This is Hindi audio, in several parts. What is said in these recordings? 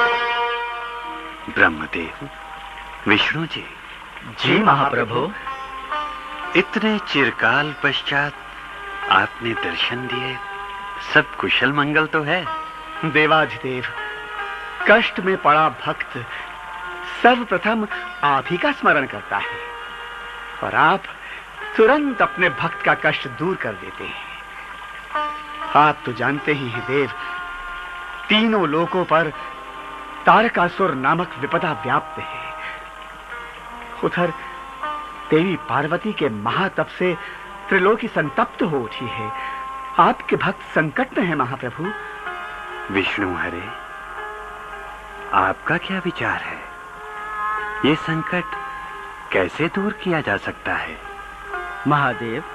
ब्रह्मदेव, विष्णु जी। जी महाप्रभु। इतने चिरकाल पश्चात आपने दर्शन दिए, सब कुशल मंगल तो है? देवाधिदेव, कष्ट में पड़ा भक्त सर्वप्रथम आप ही का स्मरण करता है और आप तुरंत अपने भक्त का कष्ट दूर कर देते हैं। आप तो जानते ही हैं देव, तीनों लोकों पर तारकासुर नामक विपदा व्याप्त है। उधर देवी पार्वती के महातप से त्रिलोकी संतप्त हो उठी है। आपके भक्त संकट में है महाप्रभु। विष्णु हरे, आपका क्या विचार है? ये संकट कैसे दूर किया जा सकता है? महादेव,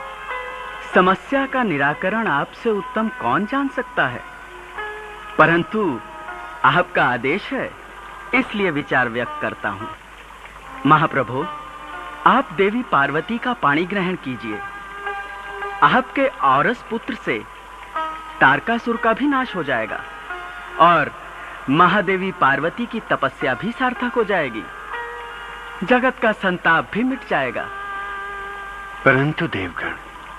समस्या का निराकरण आपसे उत्तम कौन जान सकता है, परंतु आपका आदेश है, इसलिए विचार व्यक्त करता हूं। महाप्रभु, आप देवी पार्वती का पाणी ग्रहण कीजिए। आपके औरस पुत्र से तारकासुर का भी नाश हो जाएगा और महादेवी पार्वती की तपस्या भी सार्थक हो जाएगी। जगत का संताप भी मिट जाएगा। परंतु देवगण,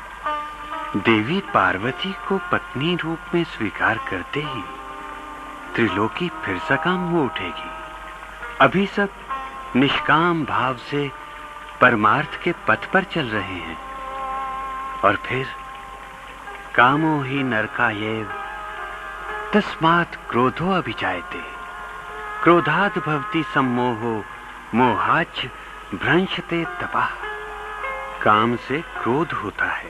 देवी पार्वती को पत्नी रूप में स्वीकार करते ही त्रिलोकी फिर सकाम हो उठेगी। अभी सब निष्काम भाव से परमार्थ के पथ पर चल रहे हैं और फिर कामो ही नरकायेव तस्मात् क्रोधो अभिजायते, क्रोधाद् भवति सम्मोहो मोहाच्च भ्रंशते तपः। काम से क्रोध होता है,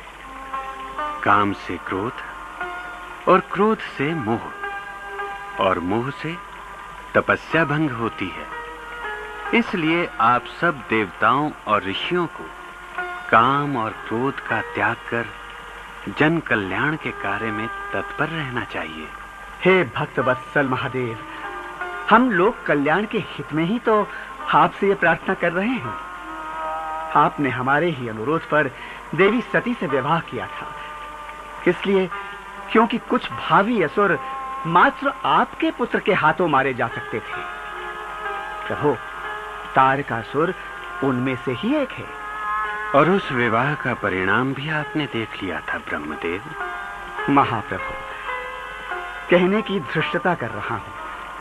काम से क्रोध और क्रोध से मोह और मोह से तपस्या भंग होती है। इसलिए आप सब देवताओं और ऋषियों को काम और क्रोध का त्याग कर जन कल्याण के कार्य में तत्पर रहना चाहिए। हे भक्त वत्सल महादेव, हम लोग कल्याण के हित में ही तो आपसे ये प्रार्थना कर रहे हैं। आपने हमारे ही अनुरोध पर देवी सती से विवाह किया था, इसलिए क्योंकि कुछ भावी असुर मात्र आपके पुत्र के हाथों मारे जा सकते थे। प्रभु, तारकासुर उनमें से ही एक है। और उस विवाह का परिणाम भी आपने देख लिया था ब्रह्मदेव। महाप्रभु, कहने की धृष्टता कर रहा हूं,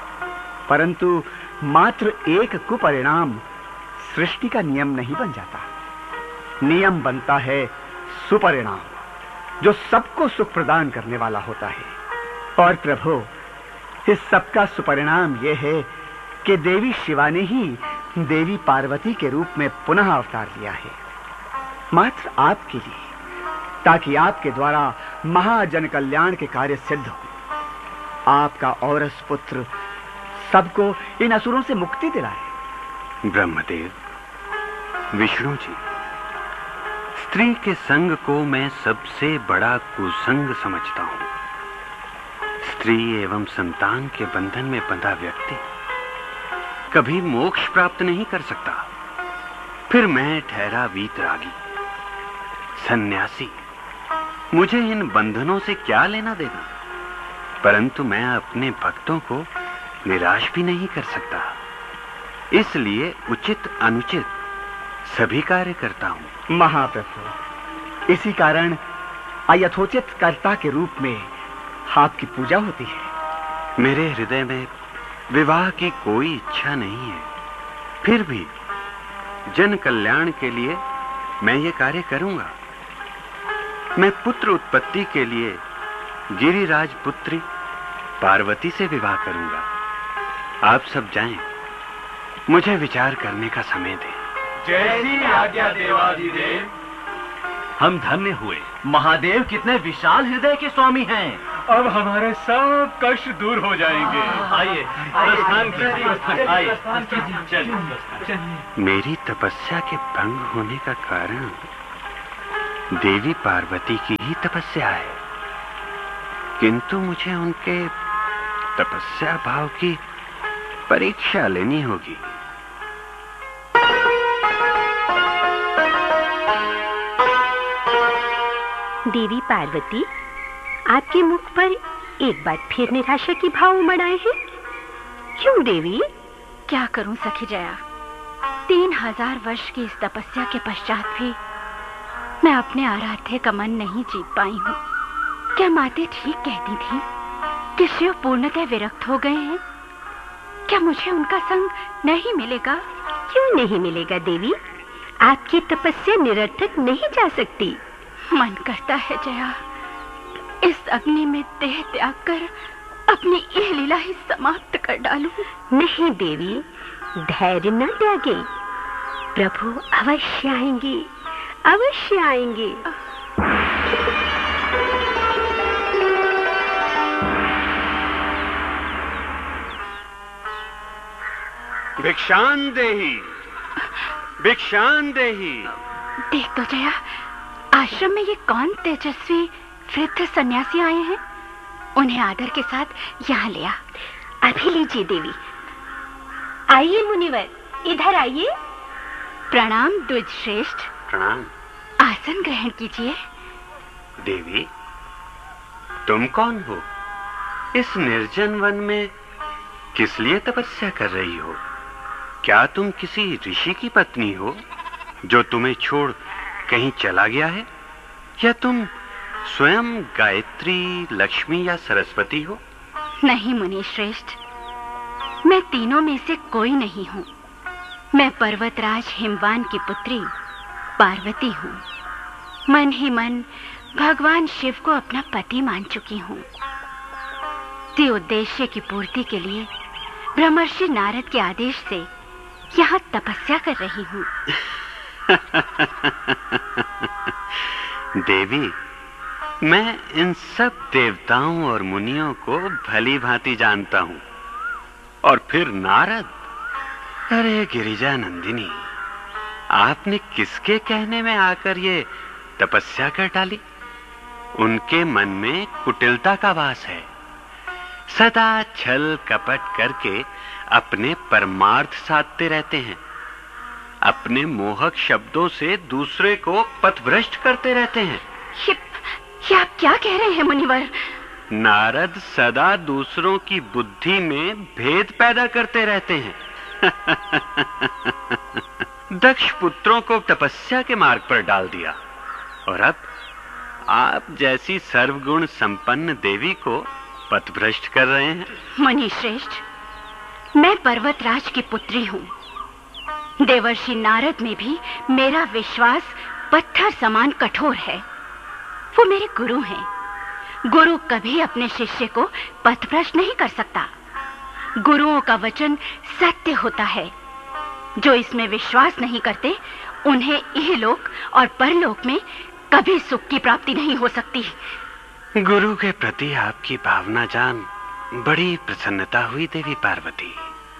परंतु मात्र एक कुपरिणाम सृष्टि का नियम नहीं बन जाता। नियम बनता है सुपरिणाम, जो सबको सुख प्रदान करने वाला होता है। और प्रभु, इस सबका सुपरिणाम यह है कि देवी शिवा ने ही देवी पार्वती के रूप में पुनः अवतार लिया है, मात्र आपके लिए, ताकि आपके द्वारा महाजन कल्याण के कार्य सिद्ध हो। आपका औरस पुत्र सबको इन असुरों से मुक्ति दिलाए। ब्रह्मदेव, विष्णु जी, स्त्री के संग को मैं सबसे बड़ा कुसंग समझता हूं। स्त्री एवं संतान के बंधन में बंधा व्यक्ति कभी मोक्ष प्राप्त नहीं कर सकता। फिर मैं ठहरा वीतरागी, सन्यासी, मुझे इन बंधनों से क्या लेना देना। परंतु मैं अपने भक्तों को निराश भी नहीं कर सकता, इसलिए उचित अनुचित सभी कार्य करता हूं। महाप्रभु, इसी कारण अयथोचित कर्ता के रूप में आपकी पूजा होती है। मेरे हृदय में विवाह की कोई इच्छा नहीं है, फिर भी जन कल्याण के लिए मैं ये कार्य करूंगा। मैं पुत्र उत्पत्ति के लिए गिरिराज पुत्री पार्वती से विवाह करूंगा। आप सब जाएं, मुझे विचार करने का समय दें। जैसी आज्ञा देवाधिदेव। हम धन्य हुए। महादेव कितने विशाल हृदय के स्वामी हैं। अब हमारे सब कष्ट दूर हो जाएंगे। आइए, प्रस्थान कीजिए। आइए, चलिए। मेरी तपस्या के भंग होने का कारण देवी पार्वती की ही तपस्या है, किंतु मुझे उनके तपस्या भाव की परीक्षा लेनी होगी। देवी पार्वती, आपके मुख पर एक बार फिर निराशा की भाव उमड़ आए हैं। क्यों देवी? क्या करूं सखी जया, 3000 वर्ष की इस तपस्या के पश्चात भी मैं अपने आराध्य का मन नहीं जीत पाई हूँ। क्या माते ठीक कहती थी कि शिव पूर्णतः विरक्त हो गए हैं? क्या मुझे उनका संग नहीं मिलेगा? क्यों नहीं मिलेगा देवी? आपकी तपस्या निरर्थक नहीं जा सकती। मन करता है जया, इस अग्नि में देह त्याग कर अपनी यह लीला ही समाप्त कर डालूं। नहीं देवी, धैर्य न त्यागे। प्रभु अवश्य आएंगे, अवश्य आएंगे। भिक्षान देही, भिक्षान देही। देख तो जया, आश्रम में ये कौन तेजस्वी वृद्ध सन्यासी आए हैं? उन्हें आदर के साथ यहाँ ले आ। अभी लीजिए देवी। आइए मुनिवर, इधर आइए। प्रणाम द्विज श्रेष्ठ। प्रणाम। आसन ग्रहण कीजिए। देवी, तुम कौन हो? इस निर्जन वन में किस लिए तपस्या कर रही हो? क्या तुम किसी ऋषि की पत्नी हो जो तुम्हें छोड़ कहीं चला गया है? या तुम स्वयं गायत्री, लक्ष्मी या सरस्वती हो? नहीं मुनि श्रेष्ठ, मैं तीनों में से कोई नहीं हूँ। मैं पर्वतराज हिमवान की पुत्री पार्वती हूँ। मन ही मन भगवान शिव को अपना पति मान चुकी हूँ। ते उद्देश्य की पूर्ति के लिए ब्रह्मर्षि नारद के आदेश से यहाँ तपस्या कर रही हूँ। देवी, मैं इन सब देवताओं और मुनियों को भली भांति जानता हूँ। और फिर नारद, अरे गिरिजा नंदिनी, आपने किसके कहने में आकर ये तपस्या कर डाली? उनके मन में कुटिलता का वास है। सदा छल कपट करके अपने परमार्थ साधते रहते हैं। अपने मोहक शब्दों से दूसरे को पथभ्रष्ट करते रहते हैं। ये आप क्या कह रहे हैं मुनिवर? नारद सदा दूसरों की बुद्धि में भेद पैदा करते रहते हैं। दक्ष पुत्रों को तपस्या के मार्ग पर डाल दिया, और अब आप जैसी सर्वगुण संपन्न देवी को पथभ्रष्ट कर रहे हैं। मुनि श्रेष्ठ, मैं पर्वतराज की पुत्री हूँ। देवर्षि नारद में भी मेरा विश्वास पत्थर समान कठोर है। वो मेरे गुरु हैं। गुरु कभी अपने शिष्य को पथभ्रष्ट नहीं कर सकता। गुरुओं का वचन सत्य होता है। जो इसमें विश्वास नहीं करते, उन्हें इहलोक और परलोक में कभी सुख की प्राप्ति नहीं हो सकती। गुरु के प्रति आपकी भावना जान बड़ी प्रसन्नता हुई देवी पार्वती।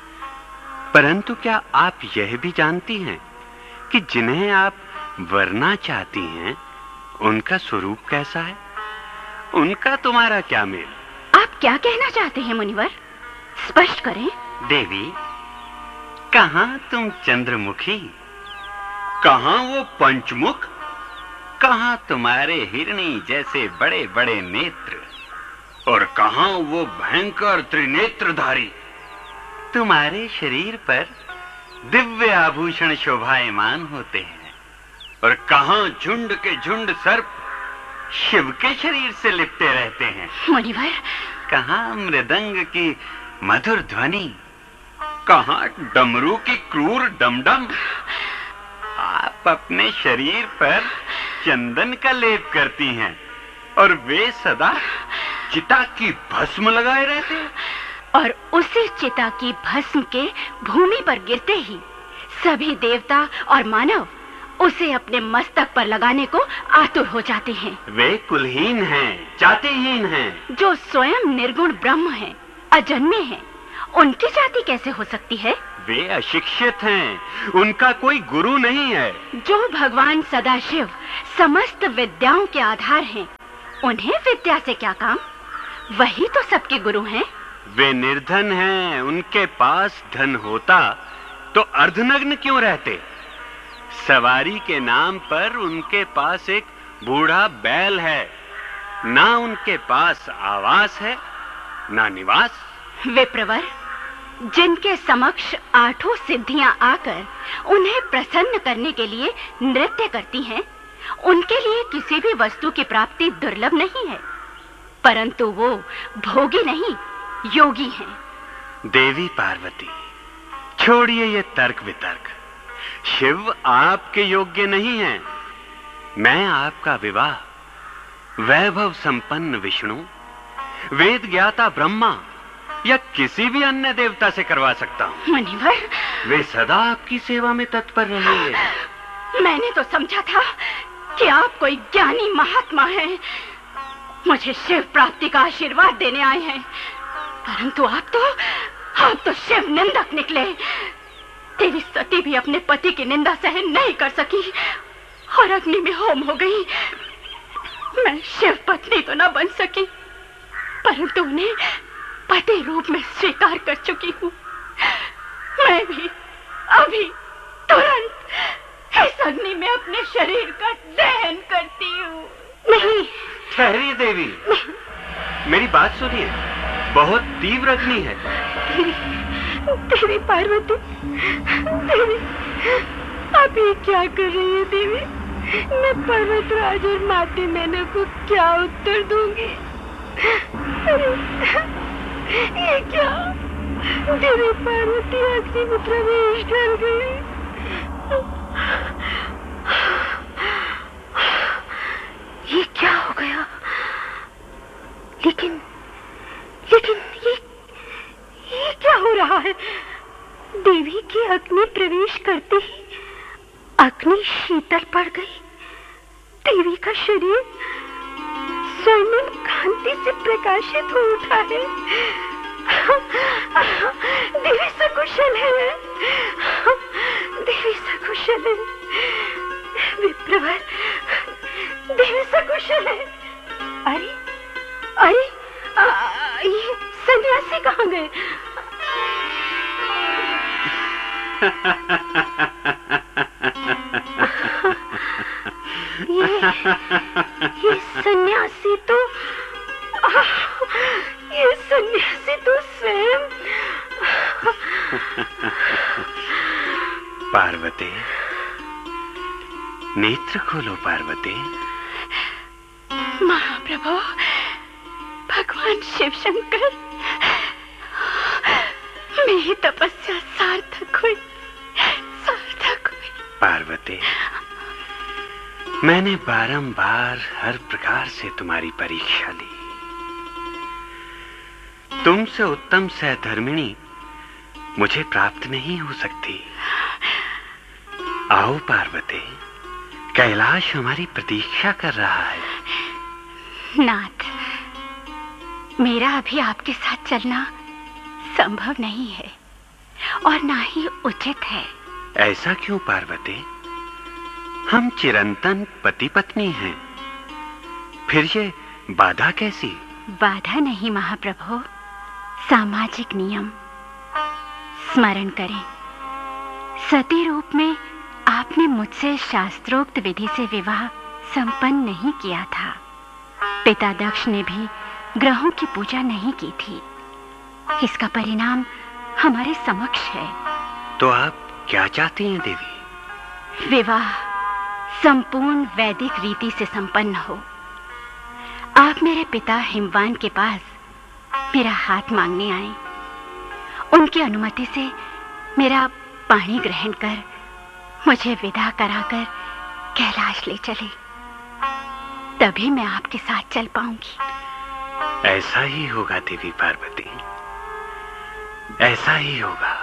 परंतु क्या आप यह भी जानती हैं कि जिन्हें आप वरना चाहती हैं, उनका स्वरूप कैसा है? उनका तुम्हारा क्या मेल? आप क्या कहना चाहते हैं मुनिवर? स्पष्ट करें। देवी, कहां तुम चंद्रमुखी, कहां वो पंचमुख, कहां तुम्हारे हिरणी जैसे बड़े बड़े नेत्र, और कहां वो भयंकर त्रिनेत्रधारी। तुम्हारे शरीर पर दिव्य आभूषण शोभायमान होते हैं, और कहां झुंड के झुंड सर्प शिव के शरीर से लिपटे रहते हैं। मुनिवर, कहां मृदंग की मधुर ध्वनि, कहां डमरू की क्रूर डमडम। आप अपने शरीर पर चंदन का लेप करती हैं, और वे सदा चिता की भस्म लगाए रहते हैं। और उसी चिता की भस्म के भूमि पर गिरते ही सभी देवता और मानव उसे अपने मस्तक पर लगाने को आतुर हो जाते हैं। वे कुलहीन हैं, जातिहीन हैं। जो स्वयं निर्गुण ब्रह्म हैं, अजन्मे हैं, उनकी जाति कैसे हो सकती है? वे अशिक्षित हैं, उनका कोई गुरु नहीं है। जो भगवान सदाशिव समस्त विद्याओं के आधार हैं, उन्हें विद्या से क्या काम? वही तो सबके गुरु हैं। वे निर्धन हैं, उनके पास धन होता तो अर्धनग्न क्यों रहते? सवारी के नाम पर उनके पास एक बूढ़ा बैल है। ना उनके पास आवास है, ना निवास। विप्रवर, जिनके समक्ष आठों सिद्धियां आकर उन्हें प्रसन्न करने के लिए नृत्य करती हैं, उनके लिए किसी भी वस्तु की प्राप्ति दुर्लभ नहीं है, परंतु वो भोगी नहीं, योगी हैं। देवी पार्वती, छोड़िए ये तर्क वितर्क। शिव आपके योग्य नहीं हैं। मैं आपका विवाह वैभव संपन्न विष्णु, वेद ज्ञाता ब्रह्मा या किसी भी अन्य देवता से करवा सकता हूं। मुनिवर, वे सदा आपकी सेवा में तत्पर रहेंगे। मैंने तो समझा था कि आप कोई ज्ञानी महात्मा हैं, मुझे शिव प्राप्ति का आशीर्वाद देने आए हैं, परंतु आप तो शिव निंदक निकले। देवी सती भी अपने पति की निंदा सहन नहीं कर सकी और अग्नि में होम हो गई। मैं शिव पत्नी तो न बन सकी, परंतु उन्हें पति रूप में स्वीकार कर चुकी हूँ। मैं भी अभी तुरंत इस अग्नि में अपने शरीर का दहन करती हूँ। नहीं। ठहरिए देवी, मेरी बात सुनिए। बहुत तीव्र अग्नि है। देवी पार्वती, देवी, आप ये क्या कर रही है देवी? मैं पर्वतराज और माते मैना को क्या उत्तर दूंगी? ये क्या? देवी पार्वती अग्नि में प्रवेश कर गई। ये क्या हो गया? लेकिन ये क्या हो रहा है? देवी की अग्नि प्रवेश करते ही अग्नि शीतल पड़ गई। देवी का शरीर स्वर्णिम कांति से प्रकाशित हो उठा है। देवी सकुशल है। देवी सकुशल है। विप्रवर, देवी सकुशल है। अरे ये सन्यासी कहाँ गए? ये सन्यासी तो स्वयं। पार्वती, नेत्र खोलो पार्वती। महाप्रभु, भगवान शिव शंकर, मेरी तपस्या सार्थक हुई। पार्वती, मैंने बारंबार हर प्रकार से तुम्हारी परीक्षा ली। तुमसे उत्तम सहधर्मिणी मुझे प्राप्त नहीं हो सकती। आओ पार्वती, कैलाश हमारी प्रतीक्षा कर रहा है। नाथ, मेरा अभी आपके साथ चलना संभव नहीं है और ना ही उचित है। ऐसा क्यों पार्वती? हम चिरंतन पति पत्नी हैं, फिर ये बाधा कैसी? बाधा नहीं महाप्रभु, सामाजिक नियम। स्मरण करें, सती रूप में आपने मुझसे शास्त्रोक्त विधि से विवाह संपन्न नहीं किया था। पिता दक्ष ने भी ग्रहों की पूजा नहीं की थी। इसका परिणाम हमारे समक्ष है। तो आप क्या चाहती हैं देवी? विवाह संपूर्ण वैदिक रीति से संपन्न हो। आप मेरे पिता हिमवान के पास मेरा हाथ मांगने आए। उनकी अनुमति से मेरा पाणी ग्रहण कर मुझे विदा कराकर कैलाश ले चले, तभी मैं आपके साथ चल पाऊंगी। ऐसा ही होगा देवी पार्वती, ऐसा ही होगा।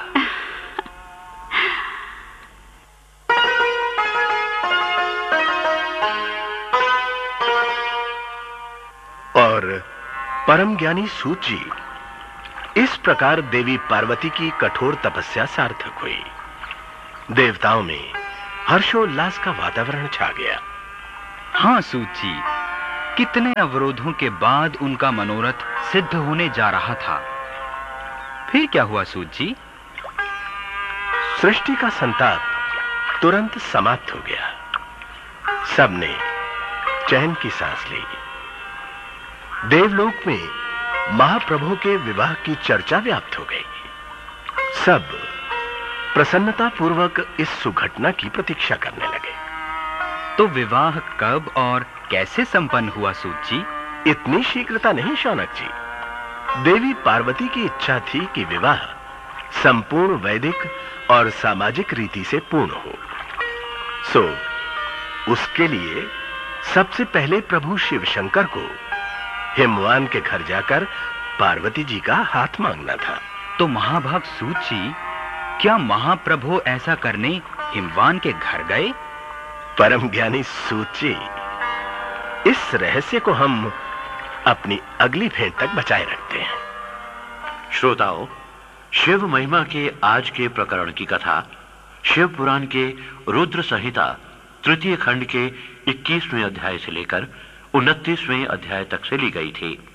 और परम ज्ञानी सूत जी, इस प्रकार देवी पार्वती की कठोर तपस्या सार्थक हुई। देवताओं में हर्षोल्लास का वातावरण छा गया। हाँ सूत जी, कितने अवरोधों के बाद उनका मनोरथ सिद्ध होने जा रहा था। फिर क्या हुआ सूत जी? सृष्टि का संताप तुरंत समाप्त हो गया। सबने चैन की सांस ली। देवलोक में महाप्रभु के विवाह की चर्चा व्याप्त हो गई। सब प्रसन्नता पूर्वक इस सुघटना की प्रतीक्षा करने लगे। तो विवाह कब और कैसे संपन्न हुआ सूत जी? इतनी शीघ्रता नहीं शौनक जी। देवी पार्वती की इच्छा थी कि विवाह संपूर्ण वैदिक और सामाजिक रीति से पूर्ण हो। सो उसके लिए सबसे पहले प्रभु शिव शंकर को हिमवान के घर जाकर पार्वती जी का हाथ मांगना था। तो महाभाग सूत जी, क्या महाप्रभु ऐसा करने हिमवान के घर गए? परम ज्ञानी सूत जी, इस रहस्य को हम अपनी अगली भेंट तक बचाए रखते हैं। श्रोताओं, शिव महिमा के आज के प्रकरण की कथा शिव पुराण के रुद्र संहिता तृतीय खंड के 21वें अध्याय से लेकर 29वें अध्याय तक से ली गई थी।